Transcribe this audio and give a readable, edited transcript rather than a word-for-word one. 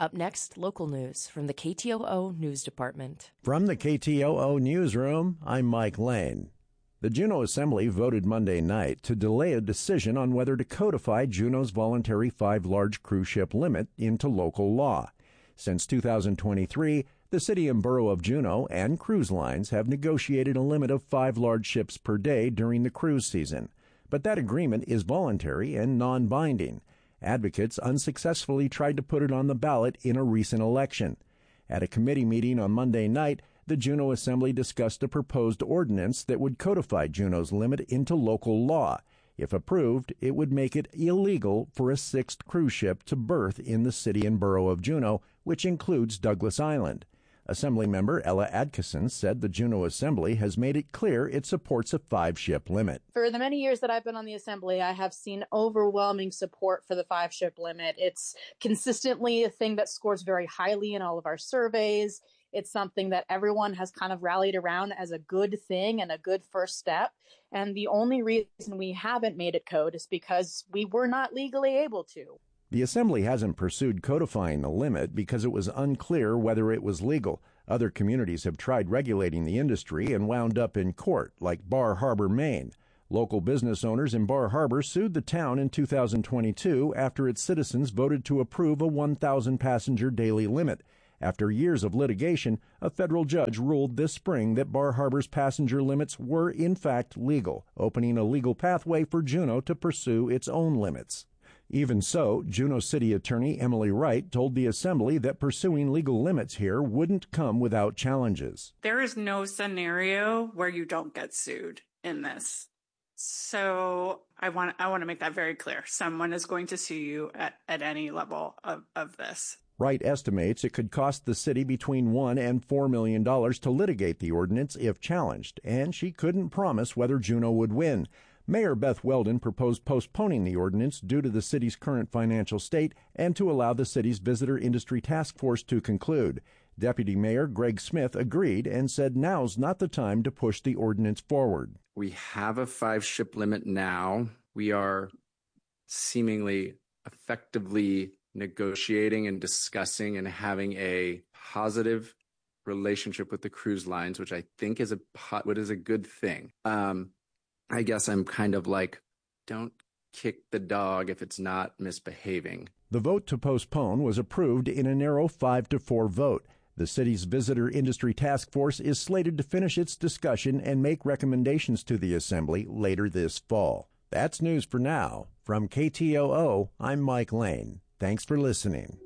Up next, local news from the KTOO News Department. From the KTOO Newsroom, I'm Mike Lane. The Juneau Assembly voted Monday night to delay a decision on whether to codify Juneau's voluntary 5 large cruise ship limit into local law. Since 2023, the City and Borough of Juneau and cruise lines have negotiated a limit of 5 large ships per day during the cruise season. But that agreement is voluntary and non-binding. Advocates unsuccessfully tried to put it on the ballot in a recent election. At a committee meeting on Monday night, the Juneau Assembly discussed a proposed ordinance that would codify Juneau's limit into local law. If approved, it would make it illegal for a 6th cruise ship to berth in the City and Borough of Juneau, which includes Douglas Island. Assemblymember Ella Adkisson said the Juneau Assembly has made it clear it supports a 5-ship limit. For the many years that I've been on the Assembly, I have seen overwhelming support for the 5-ship limit. It's consistently a thing that scores very highly in all of our surveys. It's something that everyone has kind of rallied around as a good thing and a good first step. And the only reason we haven't made it code is because we were not legally able to. The Assembly hasn't pursued codifying the limit because it was unclear whether it was legal. Other communities have tried regulating the industry and wound up in court, like Bar Harbor, Maine. Local business owners in Bar Harbor sued the town in 2022 after its citizens voted to approve a 1,000-passenger daily limit. After years of litigation, a federal judge ruled this spring that Bar Harbor's passenger limits were in fact legal, opening a legal pathway for Juneau to pursue its own limits. Even so, Juneau City Attorney Emily Wright told the Assembly that pursuing legal limits here wouldn't come without challenges. There is no scenario where you don't get sued in this. So I want to make that very clear. Someone is going to sue you at any level of this. Wright estimates it could cost the city between $1 and $4 million to litigate the ordinance if challenged, and she couldn't promise whether Juneau would win. Mayor Beth Weldon proposed postponing the ordinance due to the city's current financial state and to allow the city's visitor industry task force to conclude. Deputy Mayor Greg Smith agreed and said now's not the time to push the ordinance forward. We have a 5-ship limit now. We are seemingly effectively negotiating and discussing and having a positive relationship with the cruise lines, which I think is a good thing. I guess I'm kind of like, don't kick the dog if it's not misbehaving. The vote to postpone was approved in a narrow 5-4 vote. The city's visitor industry task force is slated to finish its discussion and make recommendations to the Assembly later this fall. That's news for now. From KTOO, I'm Mike Lane. Thanks for listening.